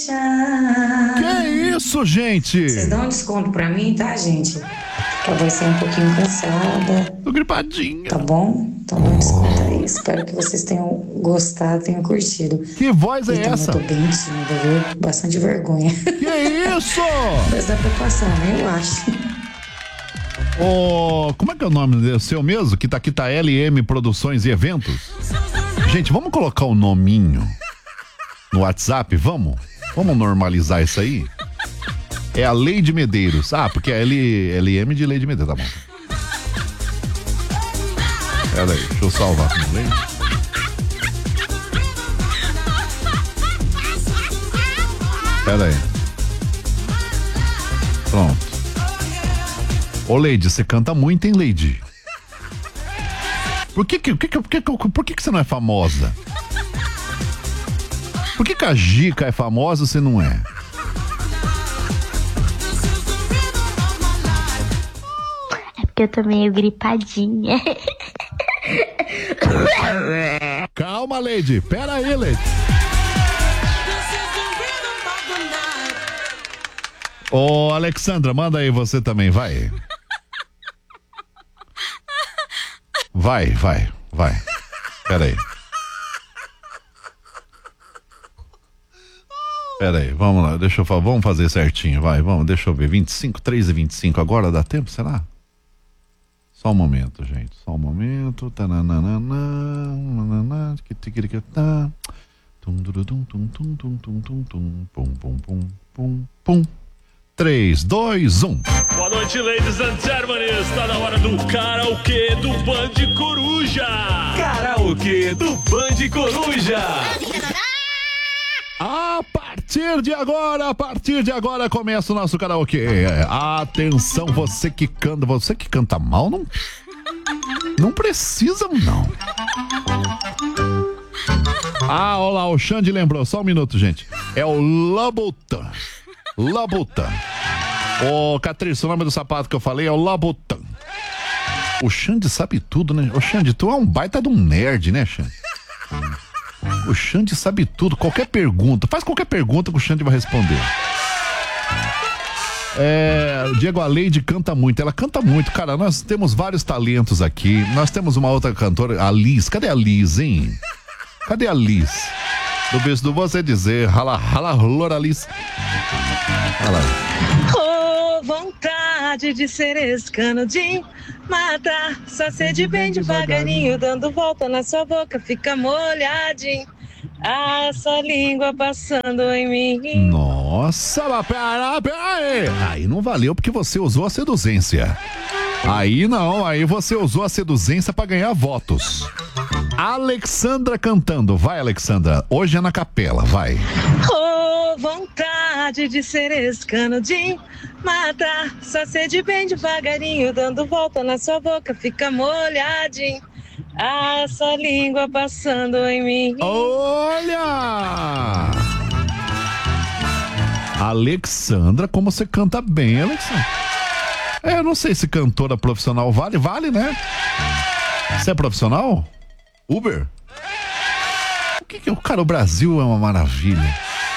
Que isso, gente? Vocês dão um desconto pra mim, tá, gente? Que eu vou ser um pouquinho cansada. Tô gripadinha. Tá bom? Então dá um desconto aí. Espero que vocês tenham gostado, tenham curtido. Que voz é então, essa? Eu tô bem tímida, viu? Bastante vergonha. Que isso? Mas dá pra passar, né? Eu acho. Como é que é o nome do seu mesmo? Que tá aqui, tá LM Produções e Eventos. Gente, vamos colocar o nominho no WhatsApp? Vamos normalizar isso aí? É a Leide Medeiros. Ah, porque é LM de Leide Medeiros, tá bom. Pera aí, deixa eu salvar com o Leide. Pera aí. Pronto. Ô, Leide, você canta muito, hein, Leide? Por que você não é famosa? Por que a Gica é famosa e você não é? É porque eu tô meio gripadinha. Calma, Leide. Pera aí, Leide. Ô, Alexandra, manda aí você também, vai. Vai. Pera aí, vamos lá, vamos fazer certinho, deixa eu ver, 3h25, agora dá tempo, será? Só um momento, gente, pum. 3, 2, 1. Boa noite, ladies and gentlemen. Está na hora do karaokê do Band Coruja. Karaokê do Band Coruja. A partir de agora começa o nosso karaokê. Atenção, você que canta mal, não precisa, não. Olha lá, o Xande lembrou, só um minuto, gente. É o Labutan. Ô, Catrice, o nome do sapato que eu falei é o Labutan. O Xande sabe tudo, né? Ô, Xande, tu é um baita de um nerd, né, Xande? O Xande sabe tudo, faz qualquer pergunta que o Xande vai responder. Diego, a Leide canta muito, ela canta muito, cara, nós temos vários talentos aqui, nós temos uma outra cantora, a Liz, cadê a Liz, hein? Cadê a Liz? Do beijo do você dizer, rala, Liz. Olha lá. Oh, vontade de ser escano, de matar, só sede bem devagarinho, dando volta na sua boca, fica molhadinho. Essa língua passando em mim. Nossa, mas pera aí. Aí não valeu porque você usou a seduzência. Aí você usou a seduzência pra ganhar votos. Alexandra cantando, vai, Alexandra. Hoje é na capela, vai. Oh, vontade de ser escano, de matar, só sede bem devagarinho, dando volta na sua boca, fica molhadinho. Essa língua passando em mim. Olha! Alexandra, como você canta bem, Alexandra. Eu não sei se cantora profissional vale, né? Você é profissional? Uber? O Brasil é uma maravilha.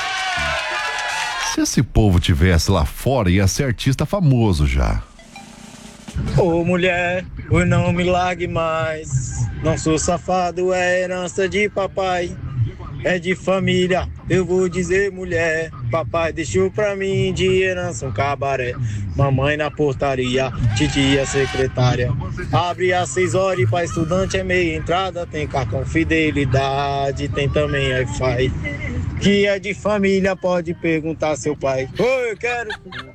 Se esse povo tivesse lá fora, ia ser artista famoso já. Ô mulher, hoje não me largue mais. Não sou safado, é herança de papai. É de família, eu vou dizer mulher. Papai deixou pra mim de herança um cabaré. Mamãe na portaria, titia secretária. Abre às 6 horas e pra estudante é meia entrada. Tem cartão fidelidade, tem também Wi-Fi. Que é de família, pode perguntar seu pai. Oi, eu quero...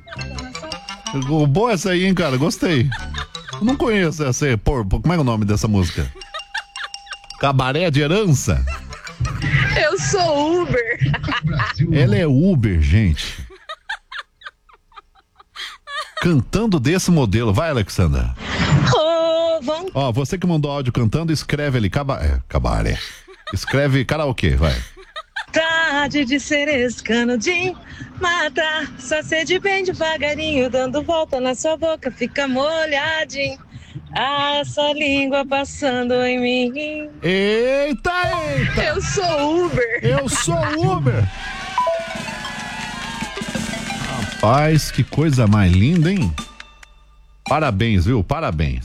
Boa essa aí, hein, cara, gostei. Eu não conheço essa aí. Como é o nome dessa música? Cabaré de herança? Eu sou Uber. Ela é Uber, gente. Cantando desse modelo. Vai, Alexandra. Ó, você que mandou áudio cantando, escreve ali cabaré. Escreve karaokê, vai. Vontade de ser escano, de matar, só sede bem devagarinho, dando volta na sua boca, fica molhadinho. Essa língua passando em mim. Eita! Eu sou Uber. Rapaz, que coisa mais linda, hein? Parabéns, viu? Parabéns.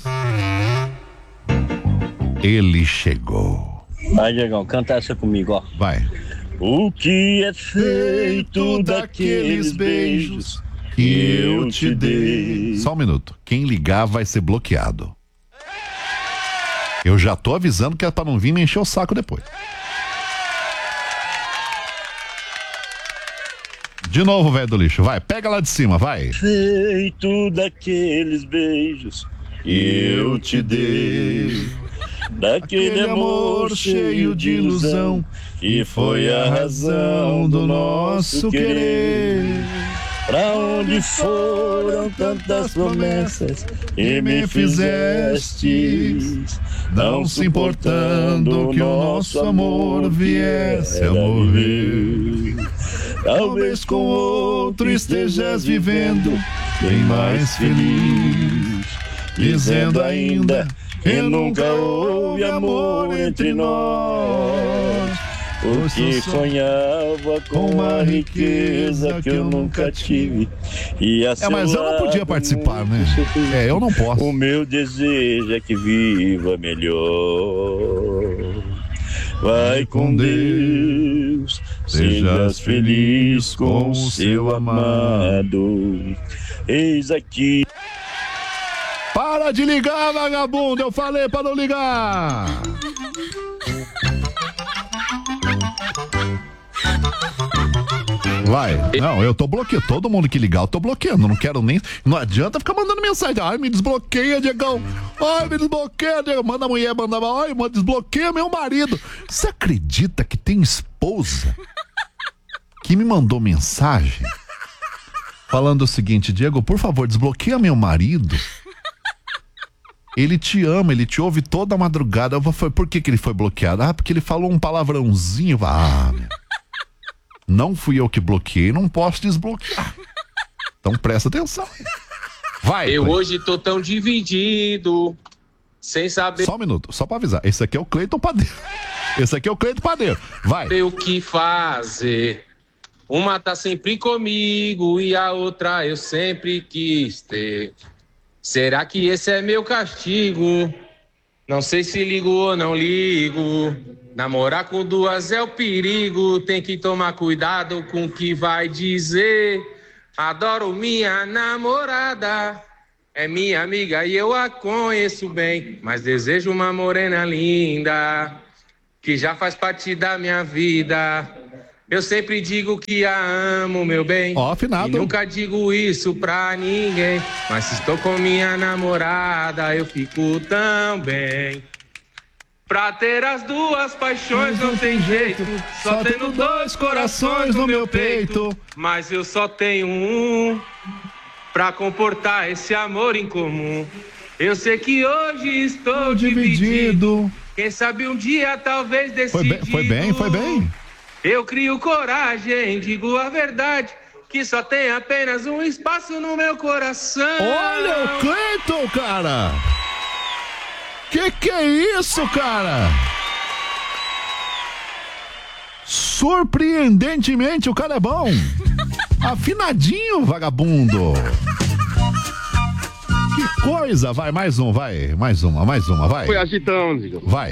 Ele chegou. Vai, Diegão, canta essa comigo, ó. Vai. O que é feito daqueles beijos que eu te dei? Só um minuto. Quem ligar vai ser bloqueado. Eu já tô avisando que é pra não vir me encher o saco depois. De novo, velho do lixo. Vai, pega lá de cima, vai. Feito daqueles beijos que eu te dei, daquele amor cheio de ilusão que foi a razão do nosso querer. Pra onde foram tantas promessas que me fizeste, não se importando que o nosso amor viesse a morrer. Talvez com outro estejas vivendo bem mais feliz, dizendo ainda que nunca houve amor entre nós, porque sonhava com uma riqueza que eu nunca tive. E a mas eu não podia participar, né? Eu não posso. O meu desejo é que viva melhor. Vai com Deus, sejas feliz com o seu amado. Eis aqui. Para de ligar, vagabundo! Eu falei para não ligar! Vai. Não, eu tô bloqueando. Todo mundo que ligar, eu tô bloqueando. Não quero nem... Não adianta ficar mandando mensagem. Ai, me desbloqueia, Diegão. Ai, me desbloqueia, Diegão. Manda a mulher, manda... Ai, desbloqueia meu marido. Você acredita que tem esposa que me mandou mensagem falando o seguinte: Diego, por favor, desbloqueia meu marido. Ele te ama, ele te ouve toda a madrugada. Eu falei, por que ele foi bloqueado? Ah, porque ele falou um palavrãozinho. Ah, meu... Não fui eu que bloqueei, não posso desbloquear. Então presta atenção. Vai. Eu hoje tô tão dividido, sem saber... Só um minuto, só pra avisar. Esse aqui é o Cleiton Padeiro. Esse aqui é o Cleiton Padeiro. Vai. O que fazer? Uma tá sempre comigo e a outra eu sempre quis ter. Será que esse é meu castigo? Não sei se ligo ou não ligo. Namorar com duas é o perigo. Tem que tomar cuidado com o que vai dizer. Adoro minha namorada, é minha amiga e eu a conheço bem. Mas desejo uma morena linda, que já faz parte da minha vida. Eu sempre digo que a amo, meu bem. Afinado. E nunca digo isso pra ninguém. Mas se estou com minha namorada, eu fico tão bem. Pra ter as duas paixões não tem jeito. Só tendo dois corações no meu peito. Mas eu só tenho um pra comportar esse amor em comum. Eu sei que hoje estou dividido. Quem sabe um dia talvez decidido. Foi bem. Eu crio coragem, digo a verdade, que só tem apenas um espaço no meu coração. Olha o Cleiton, cara! Que é isso, cara? Surpreendentemente, o cara é bom. Afinadinho, vagabundo. Que coisa. Vai, mais um, vai. Mais uma, vai. Foi agitando. Vai.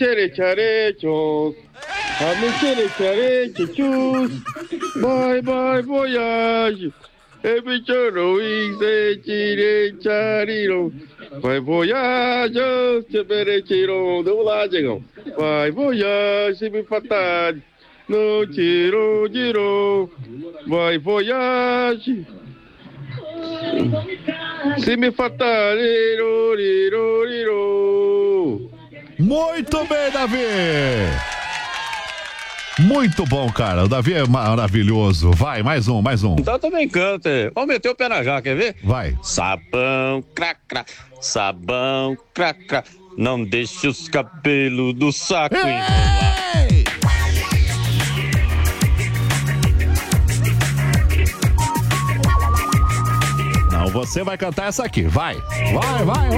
Bye, bye, voyage. Vai voyage, se beretiro, vamos lá, Diegão. Vai voyage, me fatale, no tiro, vai voyage, se me fatale, liro. Muito bem, Davi! Muito bom, cara. O Davi é maravilhoso. Vai, mais um. Então também canta. Vamos meter o pé na jaca, quer ver? Vai. Sabão, cracra, sabão, cracra. Não deixe os cabelos do saco enrolar. Não, você vai cantar essa aqui. Vai.